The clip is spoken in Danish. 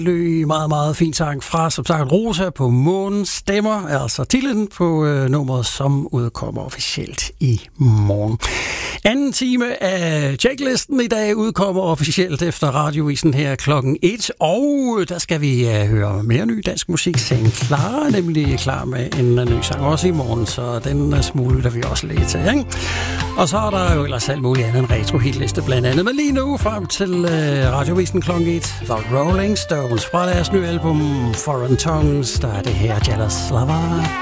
Meget, meget fin sang fra, som sagt, Rosa på Månen Stemmer, altså titlen på nummeret, som udkommer officielt i morgen. Anden time af checklisten i dag udkommer officielt efter radiovisen her klokken 1, og der skal vi høre mere ny dansk musik. Sen Clara er nemlig klar med en ny sang også i morgen, så den smuglytter vi også lidt til, ikke? Og så er der jo ellers alt muligt andet en retro-hitliste blandt andet, men lige nu frem til radiovisen klokken 1, The Rolling Stones fra deres nye album Foreign Tongues, der er det her Jealous Lover.